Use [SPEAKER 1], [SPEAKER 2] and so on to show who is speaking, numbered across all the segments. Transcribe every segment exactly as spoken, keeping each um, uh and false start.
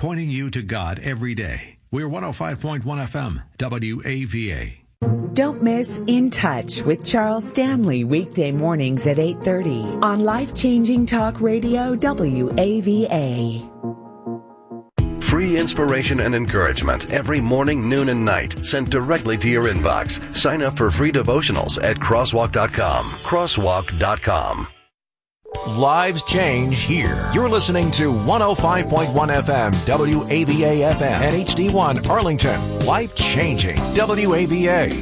[SPEAKER 1] pointing you to God every day. We're one oh five point one F M, W A V A.
[SPEAKER 2] Don't miss In Touch with Charles Stanley weekday mornings at eight thirty on Life-Changing Talk Radio W A V A.
[SPEAKER 3] Free inspiration and encouragement every morning, noon, and night sent directly to your inbox. Sign up for free devotionals at crosswalk dot com. crosswalk dot com.
[SPEAKER 4] Lives change here. You're listening to one oh five point one F M, W A V A F M, and H D one Arlington. Life changing W A V A.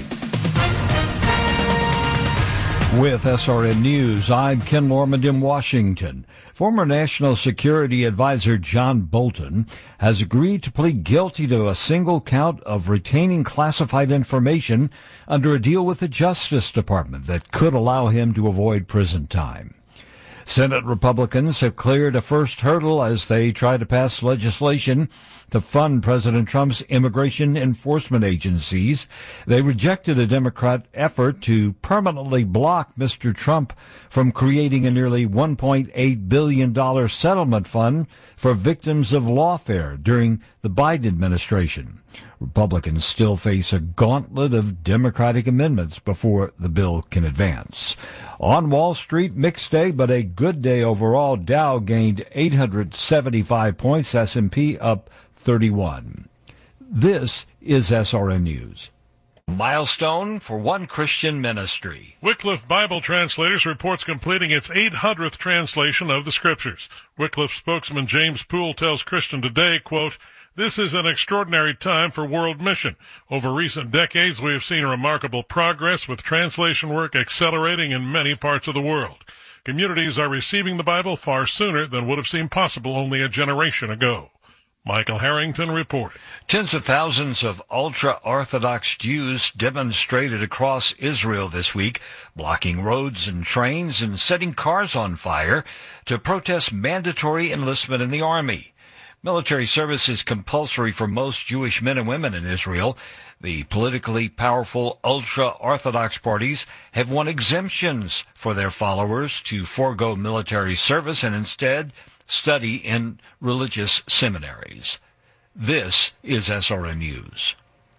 [SPEAKER 5] With S R N News, I'm Ken Lormand in Washington. Former National Security Advisor John Bolton has agreed to plead guilty to a single count of retaining classified information under a deal with the Justice Department that could allow him to avoid prison time. Senate Republicans have cleared a first hurdle as they try to pass legislation to fund President Trump's immigration enforcement agencies. They rejected a Democrat effort to permanently block Mister Trump from creating a nearly one point eight billion dollars settlement fund for victims of lawfare during the Biden administration. Republicans still face a gauntlet of Democratic amendments before the bill can advance. On Wall Street, mixed day, but a good day overall. Dow gained eight hundred seventy-five points, S and P up thirty-one. This is S R N News. Milestone for One Christian Ministry.
[SPEAKER 6] Wycliffe Bible Translators reports completing its eight hundredth translation of the Scriptures. Wycliffe spokesman James Poole tells Christian Today, quote, "This is an extraordinary time for world mission. Over recent decades, we have seen remarkable progress with translation work accelerating in many parts of the world. Communities are receiving the Bible far sooner than would have seemed possible only a generation ago." Michael Harrington reported.
[SPEAKER 5] Tens of thousands of ultra-Orthodox Jews demonstrated across Israel this week, blocking roads and trains and setting cars on fire to protest mandatory enlistment in the army. Military service is compulsory for most Jewish men and women in Israel. The politically powerful ultra-Orthodox parties have won exemptions for their followers to forego military service and instead study in religious seminaries. This is S R N News.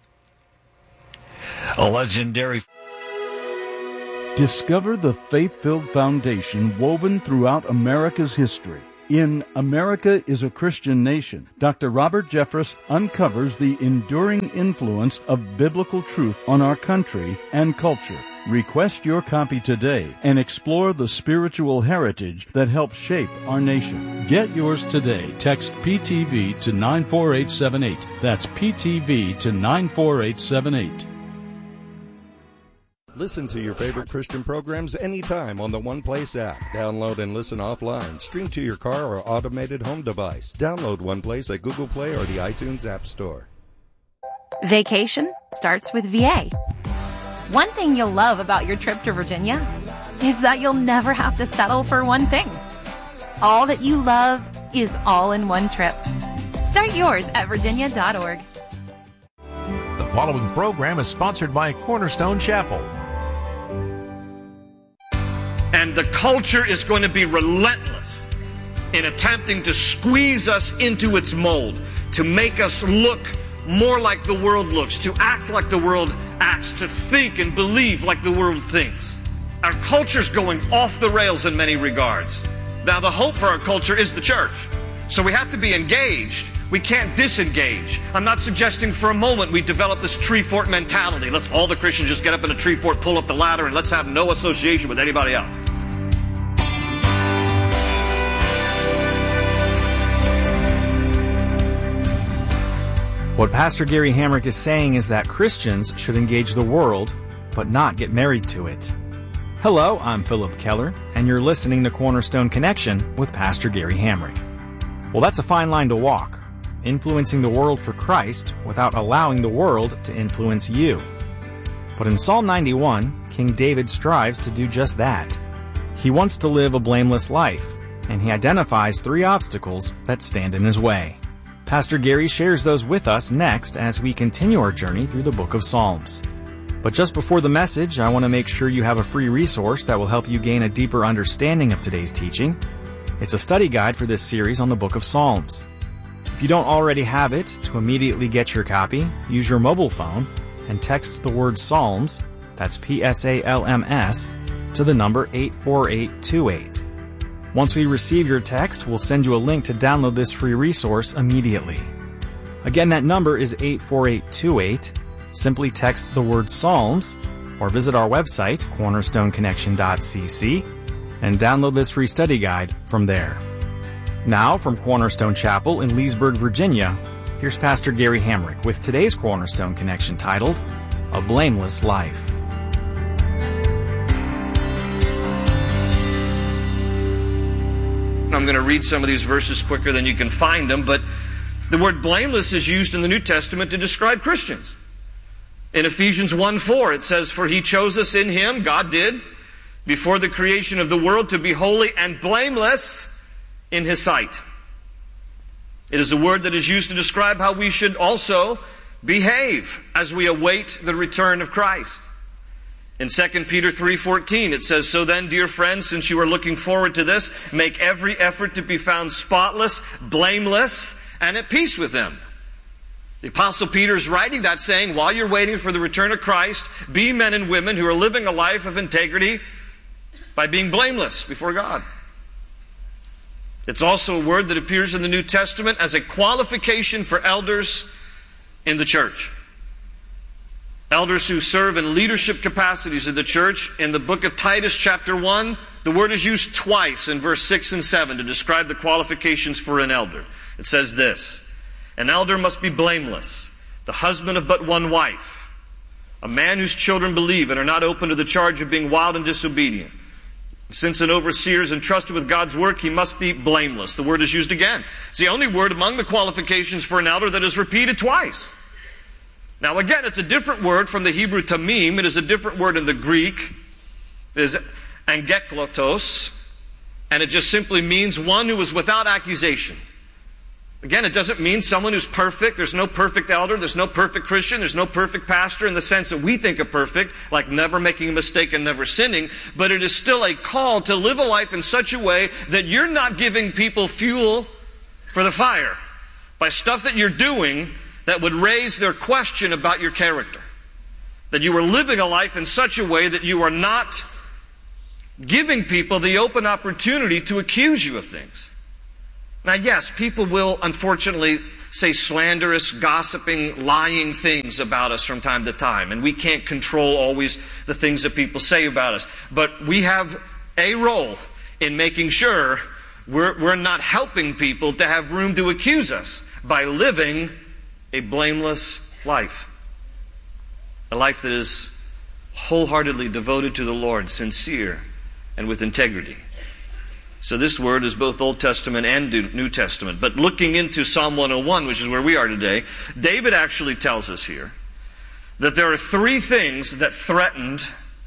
[SPEAKER 5] A legendary...
[SPEAKER 7] Discover the faith-filled foundation woven throughout America's history. In America is a Christian Nation, Doctor Robert Jeffress uncovers the enduring influence of biblical truth on our country and culture. Request your copy today and explore the spiritual heritage that helps shape our nation. Get yours today. Text P T V to nine four eight seven eight. That's P T V to nine four eight seven eight.
[SPEAKER 8] Listen to your favorite Christian programs anytime on the One Place app. Download and listen offline. Stream to your car or automated home device. Download One Place at Google Play or the iTunes App Store.
[SPEAKER 9] Vacation starts with V A. One thing you'll love about your trip to Virginia is that you'll never have to settle for one thing. All that you love is all in one trip. Start yours at virginia dot org.
[SPEAKER 4] The following program is sponsored by Cornerstone Chapel.
[SPEAKER 10] And the culture is going to be relentless in attempting to squeeze us into its mold, to make us look more like the world looks, to act like the world acts, to think and believe like the world thinks. Our culture's going off the rails in many regards. Now, the hope for our culture is the church. So we have to be engaged. We can't disengage. I'm not suggesting for a moment we develop this tree fort mentality. Let's all the Christians just get up in a tree fort, pull up the ladder, and let's have no association with anybody else.
[SPEAKER 11] What Pastor Gary Hamrick is saying is that Christians should engage the world, but not get married to it. Hello, I'm Philip Keller, and you're listening to Cornerstone Connection with Pastor Gary Hamrick. Well, that's a fine line to walk, influencing the world for Christ without allowing the world to influence you. But in Psalm ninety-one, King David strives to do just that. He wants to live a blameless life, and he identifies three obstacles that stand in his way. Pastor Gary shares those with us next as we continue our journey through the book of Psalms. But just before the message, I want to make sure you have a free resource that will help you gain a deeper understanding of today's teaching. It's a study guide for this series on the book of Psalms. If If you don't already have it, to immediately get your copy, use your mobile phone and text the word Psalms, that's P S A L M S, to the number eight four eight two eight. Once we receive your text, we'll send you a link to download this free resource immediately. Again, that number is eight four eight two eight. Simply text the word Psalms or visit our website, cornerstone connection dot c c, and download this free study guide from there. Now, from Cornerstone Chapel in Leesburg, Virginia, here's Pastor Gary Hamrick with today's Cornerstone Connection titled, A Blameless Life.
[SPEAKER 10] I'm going to read some of these verses quicker than you can find them, but the word blameless is used in the New Testament to describe Christians. In Ephesians one four, it says, "For he chose us in him," God did, "before the creation of the world to be holy and blameless in his sight." It is a word that is used to describe how we should also behave as we await the return of Christ. In Second Peter three fourteen, it says, "So then, dear friends, since you are looking forward to this, make every effort to be found spotless, blameless, and at peace with them." The Apostle Peter is writing that saying, while you're waiting for the return of Christ, be men and women who are living a life of integrity by being blameless before God. It's also a word that appears in the New Testament as a qualification for elders in the church. Elders who serve in leadership capacities in the church. In the book of Titus chapter one, the word is used twice in verse six and seven to describe the qualifications for an elder. It says this, "An elder must be blameless, the husband of but one wife, a man whose children believe and are not open to the charge of being wild and disobedient. Since an overseer is entrusted with God's work, he must be blameless." The word is used again. It's the only word among the qualifications for an elder that is repeated twice. Now again, it's a different word from the Hebrew tamim. It is a different word in the Greek. It is angeklotos, and it just simply means one who is without accusation. Again, it doesn't mean someone who's perfect. There's no perfect elder. There's no perfect Christian. There's no perfect pastor in the sense that we think of perfect, like never making a mistake and never sinning. But it is still a call to live a life in such a way that you're not giving people fuel for the fire by stuff that you're doing that would raise their question about your character. That you are living a life in such a way that you are not giving people the open opportunity to accuse you of things. Now, yes, people will unfortunately say slanderous, gossiping, lying things about us from time to time. And we can't control always the things that people say about us. But we have a role in making sure we're, we're not helping people to have room to accuse us by living a blameless life. A life that is wholeheartedly devoted to the Lord, sincere, and with integrity. So this word is both Old Testament and New Testament. But looking into Psalm one oh one, which is where we are today, David actually tells us here that there are three things that threatened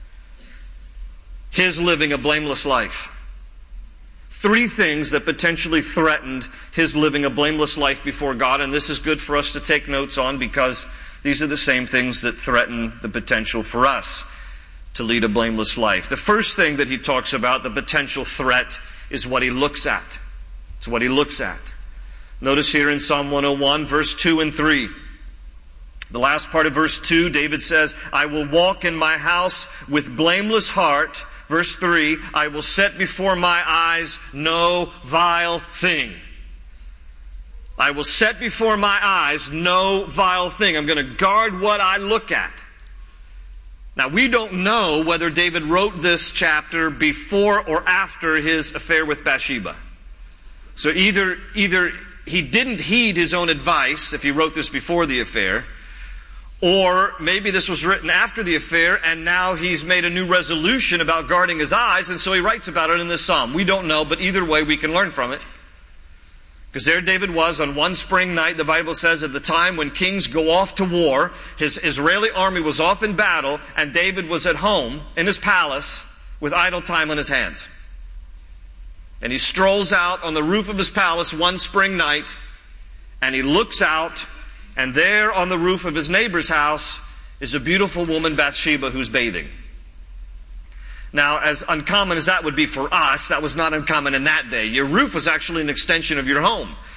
[SPEAKER 10] his living a blameless life. Three things that potentially threatened his living a blameless life before God. And this is good for us to take notes on because these are the same things that threaten the potential for us to lead a blameless life. The first thing that he talks about, the potential threat, is what he looks at. It's what he looks at. Notice here in Psalm one oh one, verse two and three. The last part of verse two, David says, "I will walk in my house with blameless heart." Verse three, "I will set before my eyes no vile thing." I will set before my eyes no vile thing. I'm going to guard what I look at. Now, we don't know whether David wrote this chapter before or after his affair with Bathsheba. So either, either he didn't heed his own advice if he wrote this before the affair, or maybe this was written after the affair and now he's made a new resolution about guarding his eyes, and so he writes about it in this psalm. We don't know, but either way we can learn from it. Because there David was on one spring night, the Bible says, at the time when kings go off to war. His Israeli army was off in battle, and David was at home in his palace with idle time on his hands. And he strolls out on the roof of his palace one spring night, and he looks out, and there on the roof of his neighbor's house is a beautiful woman, Bathsheba, who's bathing. Now, as uncommon as that would be for us, that was not uncommon in that day. Your roof was actually an extension of your home.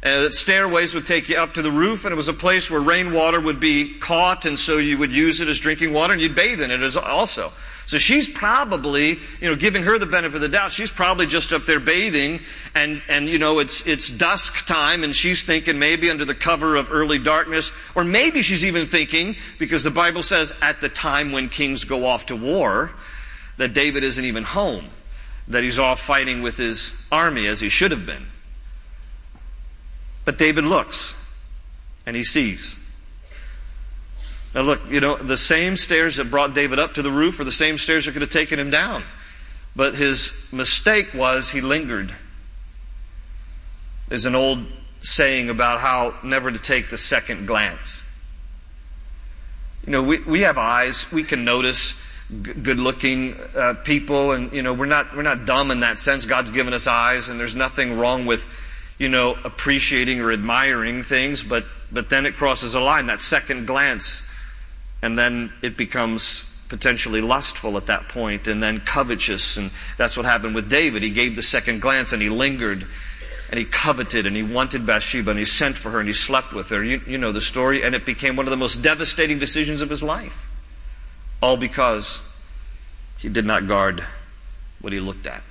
[SPEAKER 10] Uh, that stairways would take you up to the roof, and it was a place where rainwater would be caught, and so you would use it as drinking water, and you'd bathe in it as also. So she's probably, you know, giving her the benefit of the doubt, she's probably just up there bathing, and, and you know, it's, it's dusk time, and she's thinking maybe under the cover of early darkness, or maybe she's even thinking, because the Bible says at the time when kings go off to war, that David isn't even home, that he's off fighting with his army as he should have been. But David looks, and he sees. Now look, you know, the same stairs that brought David up to the roof are the same stairs that could have taken him down. But his mistake was he lingered. There's an old saying about how never to take the second glance. You know, we, we have eyes. We can notice g- good-looking uh, people, and, you know, we're not, we're not dumb in that sense. God's given us eyes, and there's nothing wrong with, you know, appreciating or admiring things, but, but then it crosses a line, that second glance, and then it becomes potentially lustful at that point, and then covetous, and that's what happened with David. He gave the second glance, and he lingered, and he coveted, and he wanted Bathsheba, and he sent for her, and he slept with her. You, you know the story, and it became one of the most devastating decisions of his life, all because he did not guard what he looked at.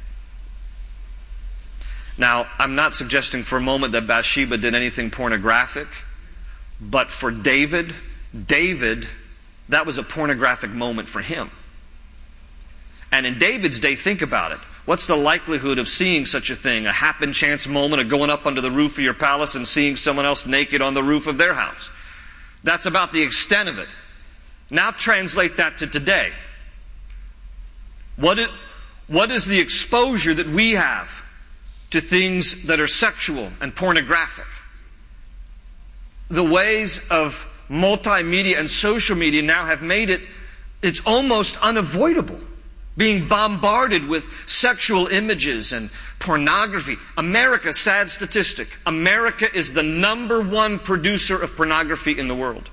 [SPEAKER 10] Now, I'm not suggesting for a moment that Bathsheba did anything pornographic, but for David, David, that was a pornographic moment for him. And in David's day, think about it. What's the likelihood of seeing such a thing? A happen chance moment of going up under the roof of your palace and seeing someone else naked on the roof of their house. That's about the extent of it. Now translate that to today. What is, what is the exposure that we have to things that are sexual and pornographic? The ways of multimedia and social media now have made it, it's almost unavoidable. Being bombarded with sexual images and pornography. America, sad statistic, America is the number one producer of pornography in the world.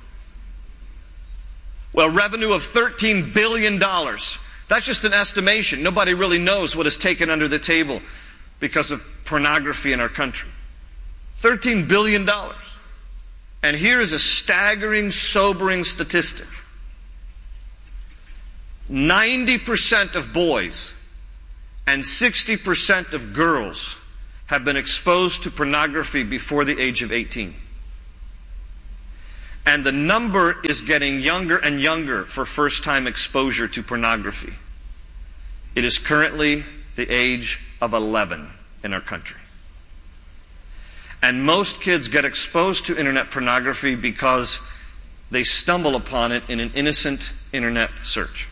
[SPEAKER 10] Well, revenue of thirteen billion dollars. That's just an estimation. Nobody really knows what is taken under the table because of pornography in our country. thirteen billion dollars. And here is a staggering, sobering statistic. ninety percent of boys and sixty percent of girls have been exposed to pornography before the age of eighteen. And the number is getting younger and younger for first-time exposure to pornography. It is currently the age of eleven in our country. And most kids get exposed to internet pornography because they stumble upon it in an innocent internet search.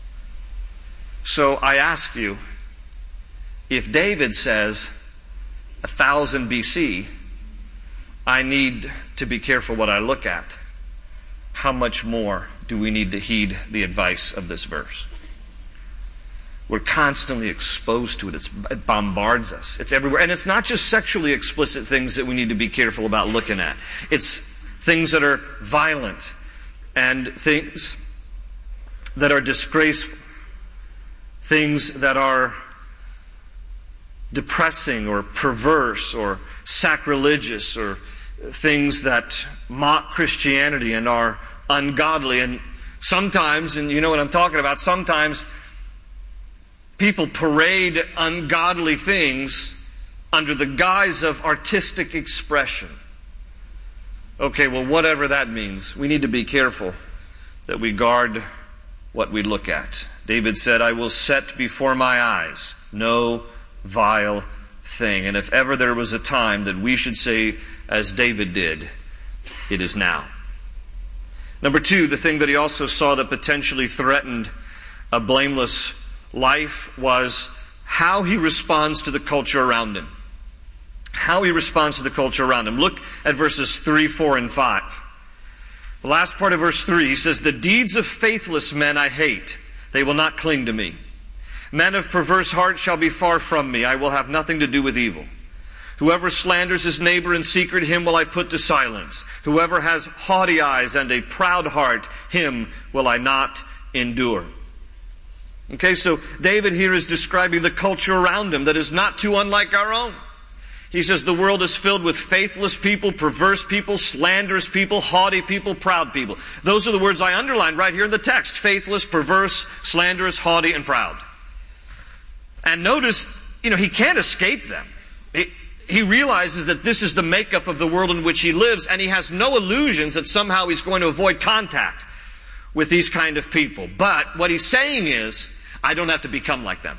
[SPEAKER 10] So I ask you, if David says, one thousand B C, I need to be careful what I look at, how much more do we need to heed the advice of this verse? We're constantly exposed to it. It's, it bombards us. It's everywhere. And it's not just sexually explicit things that we need to be careful about looking at. It's things that are violent and things that are disgraceful. Things that are depressing or perverse or sacrilegious, or things that mock Christianity and are ungodly. And sometimes, and you know what I'm talking about, sometimes people parade ungodly things under the guise of artistic expression. Okay, well, whatever that means, we need to be careful that we guard what we look at. David said, I will set before my eyes no vile thing. And if ever there was a time that we should say, as David did, it is now. Number two, the thing that he also saw that potentially threatened a blameless life was how he responds to the culture around him. How he responds to the culture around him. Look at verses three, four, and five. The last part of verse three, he says, the deeds of faithless men I hate. They will not cling to me. Men of perverse heart shall be far from me. I will have nothing to do with evil. Whoever slanders his neighbor in secret, him will I put to silence. Whoever has haughty eyes and a proud heart, him will I not endure. Okay, so David here is describing the culture around him that is not too unlike our own. He says the world is filled with faithless people, perverse people, slanderous people, haughty people, proud people. Those are the words I underlined right here in the text. Faithless, perverse, slanderous, haughty, and proud. And notice, you know, he can't escape them. He, he realizes that this is the makeup of the world in which he lives, and he has no illusions that somehow he's going to avoid contact with these kind of people. But what he's saying is, I don't have to become like them.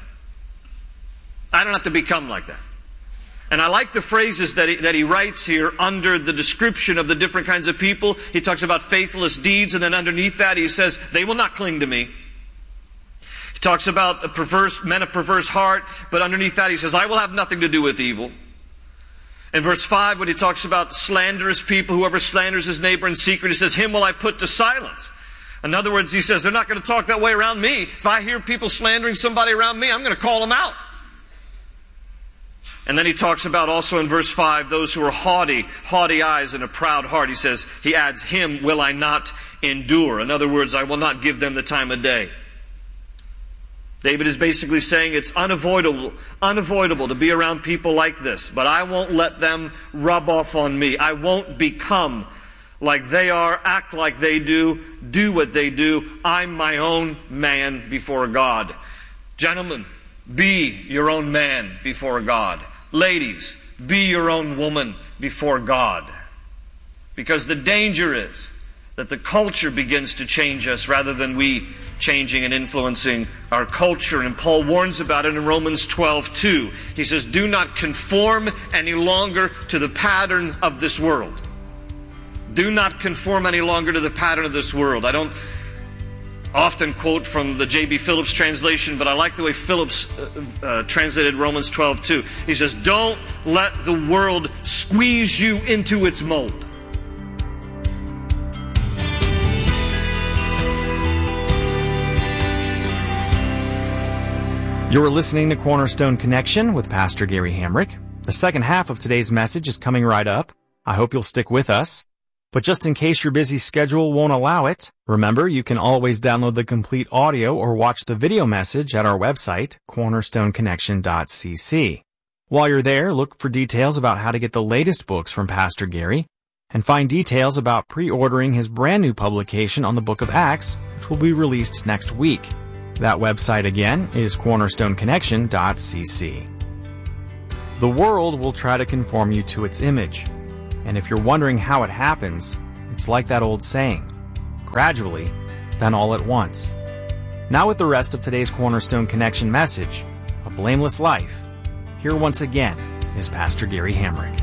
[SPEAKER 10] I don't have to become like that. And I like the phrases that he, that he writes here under the description of the different kinds of people. He talks about faithless deeds, and then underneath that he says, they will not cling to me. He talks about a perverse, men of perverse heart, but underneath that he says, I will have nothing to do with evil. In verse five, when he talks about slanderous people, whoever slanders his neighbor in secret, he says, him will I put to silence. In other words, he says, they're not going to talk that way around me. If I hear people slandering somebody around me, I'm going to call them out. And then he talks about also in verse five, those who are haughty, haughty eyes and a proud heart. He says, he adds, him will I not endure. In other words, I will not give them the time of day. David is basically saying it's unavoidable, unavoidable to be around people like this, but I won't let them rub off on me. I won't become like they are, act like they do, do what they do. I'm my own man before God. Gentlemen, be your own man before God. Ladies, be your own woman before God. Because the danger is that the culture begins to change us rather than we changing and influencing our culture. And Paul warns about it in Romans twelve two. He says, do not conform any longer to the pattern of this world. Do not conform any longer to the pattern of this world. I don't often quote from the J B Phillips translation, but I like the way Phillips uh, uh, translated Romans twelve two. He says, don't let the world squeeze you into its mold.
[SPEAKER 11] You're listening to Cornerstone Connection with Pastor Gary Hamrick. The second half of today's message is coming right up. I hope you'll stick with us. But just in case your busy schedule won't allow it, remember you can always download the complete audio or watch the video message at our website, cornerstone connection dot c c. While you're there, look for details about how to get the latest books from Pastor Gary, and find details about pre-ordering his brand new publication on the book of Acts, which will be released next week. That website again is cornerstone connection dot c c. The world will try to conform you to its image. And if you're wondering how it happens, it's like that old saying, gradually, then all at once. Now with the rest of today's Cornerstone Connection message, A Blameless Life, here once again is Pastor Gary Hamrick.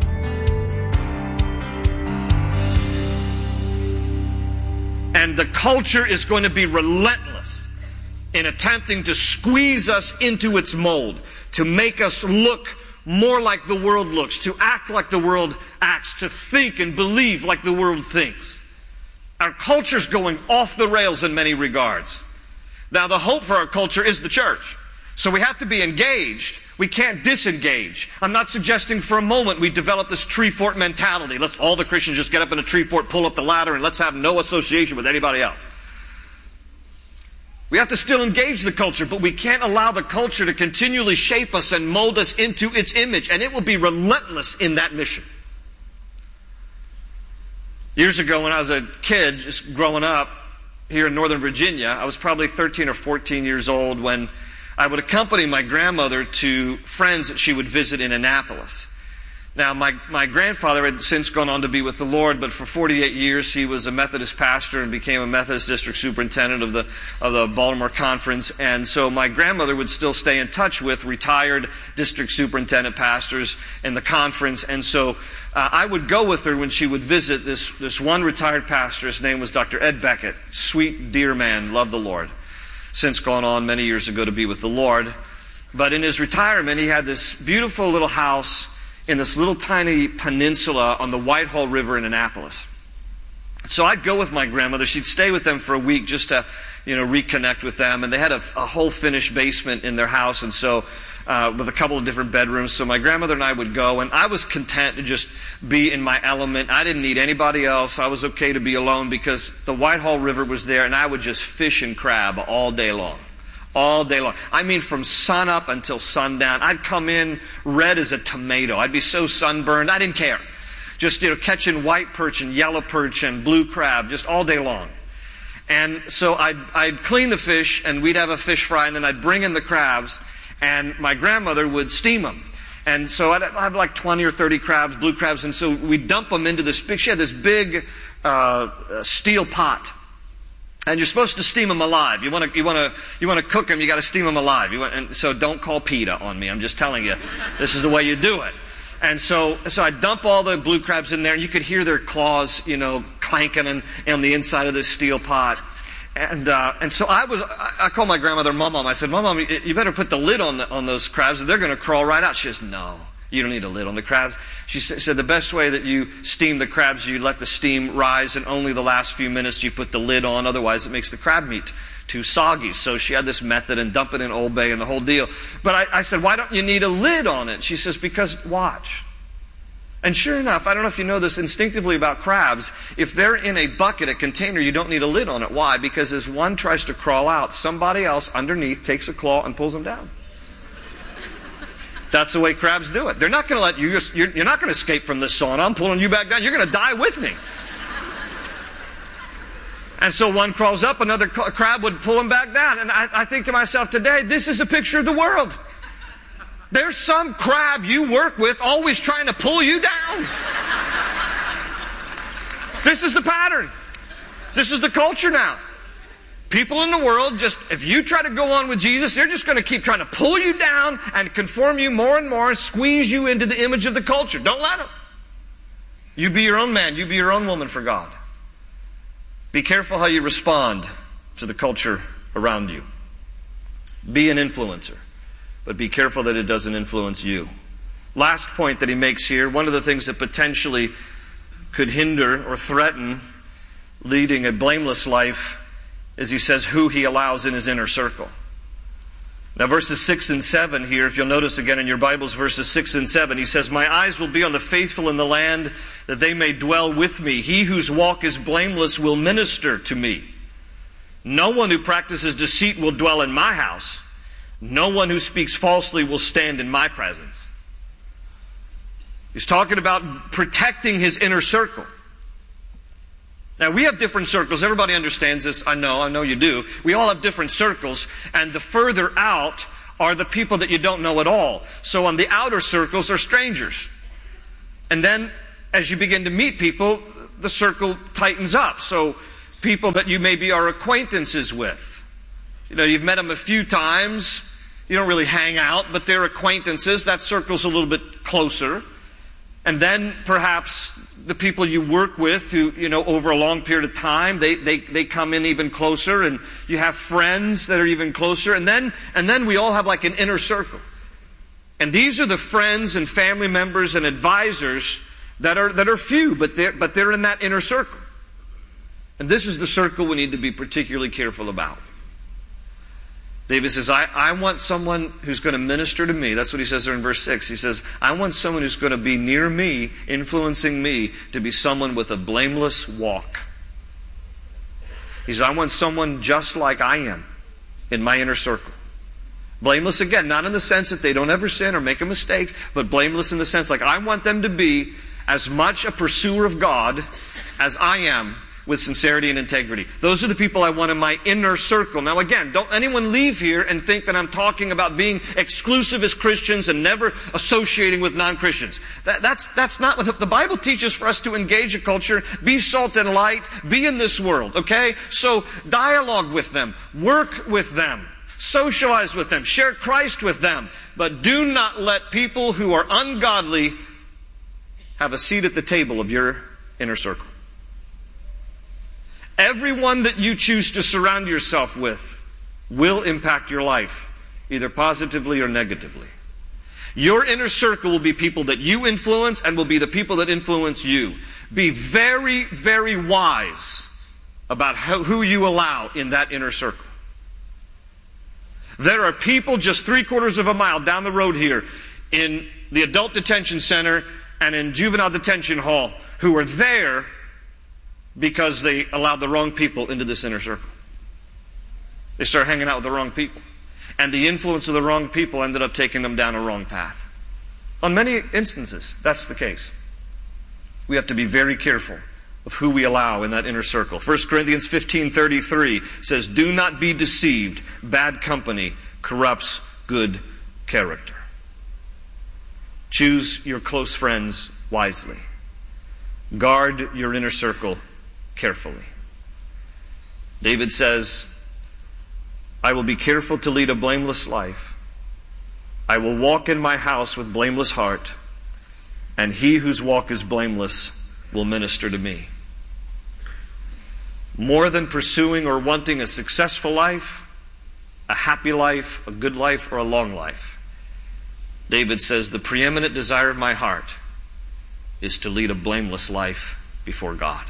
[SPEAKER 10] And the culture is going to be relentless in attempting to squeeze us into its mold, to make us look more like the world looks, to act like the world acts, to think and believe like the world thinks. Our culture's going off the rails in many regards. Now, the hope for our culture is the church. So we have to be engaged. We can't disengage. I'm not suggesting for a moment we develop this tree fort mentality. Let's all the Christians just get up in a tree fort, pull up the ladder, and let's have no association with anybody else. We have to still engage the culture, but we can't allow the culture to continually shape us and mold us into its image, and it will be relentless in that mission. Years ago when I was a kid, just growing up here in Northern Virginia, I was probably thirteen or fourteen years old when I would accompany my grandmother to friends that she would visit in Annapolis. Now, my, my grandfather had since gone on to be with the Lord, but for forty-eight years he was a Methodist pastor and became a Methodist district superintendent of the of the Baltimore Conference. And so my grandmother would still stay in touch with retired district superintendent pastors in the conference. And so uh, I would go with her when she would visit this, this one retired pastor. His name was Doctor Ed Beckett. Sweet, dear man, loved the Lord. Since gone on many years ago to be with the Lord. But in his retirement, he had this beautiful little house in this little tiny peninsula on the Whitehall River in Annapolis. So I'd go with my grandmother. She'd stay with them for a week just to, you know, reconnect with them. And they had a, a whole finished basement in their house, and so uh, with a couple of different bedrooms. So my grandmother and I would go, and I was content to just be in my element. I didn't need anybody else. I was okay to be alone because the Whitehall River was there, and I would just fish and crab all day long. All day long. I mean, from sun up until sundown. I'd come in red as a tomato. I'd be so sunburned, I didn't care. Just, you know, catching white perch and yellow perch and blue crab just all day long. And so I'd, I'd clean the fish, and we'd have a fish fry, and then I'd bring in the crabs, and my grandmother would steam them. And so I'd have like twenty or thirty crabs, blue crabs, and so we'd dump them into this big, she had this big uh, steel pot. And you're supposed to steam them alive. You want to, you want to, you want to cook them. You got to steam them alive. You want, and so don't call PETA on me. I'm just telling you, this is the way you do it. And so, so I dump all the blue crabs in there, and you could hear their claws, you know, clanking on, on the inside of this steel pot. And uh, and so I was, I, I called my grandmother, Mom, Mom. I said, Mom, Mom, you better put the lid on the, on those crabs, or they're going to crawl right out. She says, no. You don't need a lid on the crabs. She said the best way that you steam the crabs, you let the steam rise, and only the last few minutes you put the lid on. Otherwise, it makes the crab meat too soggy. So she had this method, and dump it in Old Bay and the whole deal. But I, I said, why don't you need a lid on it? She says, because watch. And sure enough, I don't know if you know this instinctively about crabs, if they're in a bucket, a container, you don't need a lid on it. Why? Because as one tries to crawl out, somebody else underneath takes a claw and pulls them down. That's the way crabs do it. They're not going to let you, you're, you're not going to escape from this sauna. I'm pulling you back down. You're going to die with me. And so one crawls up, another crab would pull him back down. And I, I think to myself today, this is a picture of the world. There's some crab you work with always trying to pull you down. This is the pattern. This is the culture now. People in the world, just if you try to go on with Jesus, they're just going to keep trying to pull you down and conform you more and more and squeeze you into the image of the culture. Don't let them. You be your own man. You be your own woman for God. Be careful how you respond to the culture around you. Be an influencer, but be careful that it doesn't influence you. Last point that he makes here, one of the things that potentially could hinder or threaten leading a blameless life, as he says, who he allows in his inner circle. Now verses six and seven here, if you'll notice again in your Bibles, verses six and seven, he says, my eyes will be on the faithful in the land, that they may dwell with me. He whose walk is blameless will minister to me. No one who practices deceit will dwell in my house. No one who speaks falsely will stand in my presence. He's talking about protecting his inner circle. Now, we have different circles. Everybody understands this. I know. I know you do. We all have different circles. And the further out are the people that you don't know at all. So on the outer circles are strangers. And then as you begin to meet people, the circle tightens up. So people that you maybe are acquaintances with. You know, you've met them a few times. You don't really hang out, but they're acquaintances. That circle's a little bit closer. And then perhaps the people you work with who, you know, over a long period of time, they, they, they come in even closer, and you have friends that are even closer, and then, and then we all have like an inner circle. And these are the friends and family members and advisors that are, that are few, but they're, but they're in that inner circle. And this is the circle we need to be particularly careful about. David says, I, I want someone who's going to minister to me. That's what he says there in verse six. He says, I want someone who's going to be near me, influencing me, to be someone with a blameless walk. He says, I want someone just like I am in my inner circle. Blameless, again, not in the sense that they don't ever sin or make a mistake, but blameless in the sense like I want them to be as much a pursuer of God as I am, with sincerity and integrity. Those are the people I want in my inner circle. Now again, don't anyone leave here and think that I'm talking about being exclusive as Christians and never associating with non-Christians. That, that's, that's not what the Bible teaches for us to engage a culture, be salt and light, be in this world, okay? So dialogue with them, work with them, socialize with them, share Christ with them, but do not let people who are ungodly have a seat at the table of your inner circle. Everyone that you choose to surround yourself with will impact your life, either positively or negatively. Your inner circle will be people that you influence and will be the people that influence you. Be very, very wise about how, who you allow in that inner circle. There are people just three quarters of a mile down the road here in the adult detention center and in juvenile detention hall who are there because they allowed the wrong people into this inner circle. They start hanging out with the wrong people. And the influence of the wrong people ended up taking them down a wrong path. On many instances, that's the case. We have to be very careful of who we allow in that inner circle. First Corinthians fifteen thirty-three says, "Do not be deceived. Bad company corrupts good character." Choose your close friends wisely. Guard your inner circle carefully. David says, "I will be careful to lead a blameless life. I will walk in my house with blameless heart, and he whose walk is blameless will minister to me." More than pursuing or wanting a successful life, a happy life, a good life, or a long life, David says, the preeminent desire of my heart is to lead a blameless life before God.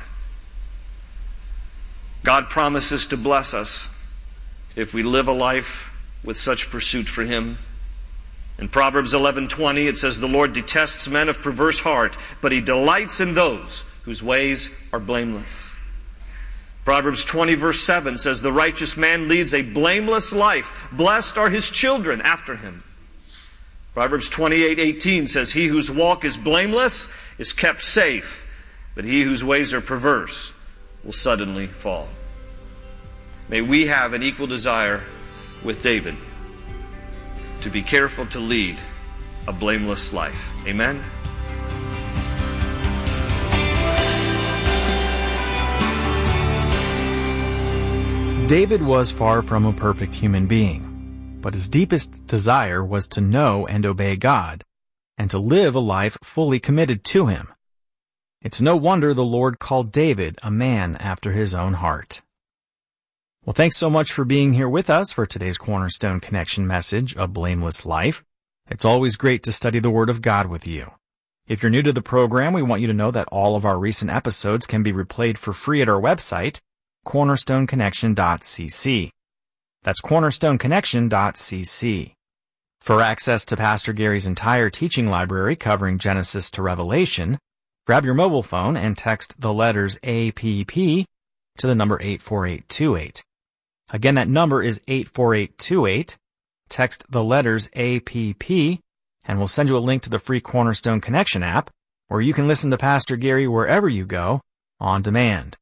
[SPEAKER 10] God promises to bless us if we live a life with such pursuit for Him. In Proverbs eleven twenty, it says, "The Lord detests men of perverse heart, but He delights in those whose ways are blameless." Proverbs twenty verse seven says, "The righteous man leads a blameless life. Blessed are his children after him." Proverbs twenty-eight eighteen says, "He whose walk is blameless is kept safe, but he whose ways are perverse will suddenly fall." May we have an equal desire with David to be careful to lead a blameless life. Amen?
[SPEAKER 11] David was far from a perfect human being, but his deepest desire was to know and obey God, and to live a life fully committed to Him. It's no wonder the Lord called David a man after His own heart. Well, thanks so much for being here with us for today's Cornerstone Connection message, A Blameless Life. It's always great to study the Word of God with you. If you're new to the program, we want you to know that all of our recent episodes can be replayed for free at our website, cornerstone connection dot c c. That's cornerstone connection dot c c. For access to Pastor Gary's entire teaching library covering Genesis to Revelation, grab your mobile phone and text the letters A P P to the number eight four eight two eight. Again, that number is eight four eight two eight. Text the letters A P P, and we'll send you a link to the free Cornerstone Connection app, where you can listen to Pastor Gary wherever you go, on demand.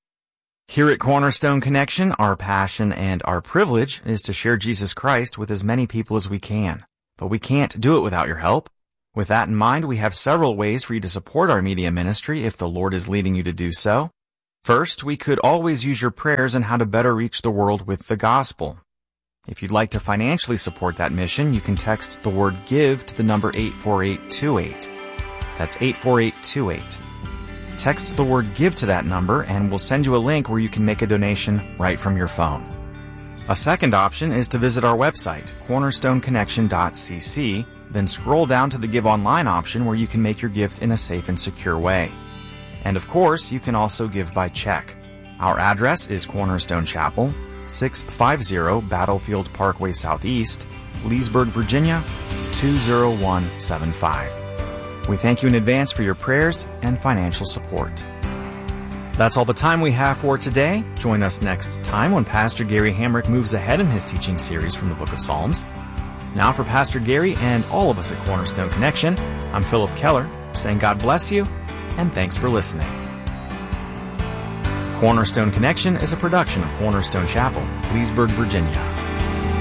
[SPEAKER 11] Here at Cornerstone Connection, our passion and our privilege is to share Jesus Christ with as many people as we can. But we can't do it without your help. With that in mind, we have several ways for you to support our media ministry if the Lord is leading you to do so. First, we could always use your prayers on how to better reach the world with the gospel. If you'd like to financially support that mission, you can text the word GIVE to the number eight four eight two eight. That's eight four eight two eight. Text the word GIVE to that number and we'll send you a link where you can make a donation right from your phone. A second option is to visit our website, cornerstone connection dot c c, then scroll down to the Give Online option where you can make your gift in a safe and secure way. And of course, you can also give by check. Our address is Cornerstone Chapel, six fifty Battlefield Parkway Southeast, Leesburg, Virginia, two zero one seven five. We thank you in advance for your prayers and financial support. That's all the time we have for today. Join us next time when Pastor Gary Hamrick moves ahead in his teaching series from the book of Psalms. Now for Pastor Gary and all of us at Cornerstone Connection, I'm Philip Keller, saying God bless you and thanks for listening. Cornerstone Connection is a production of Cornerstone Chapel, Leesburg, Virginia.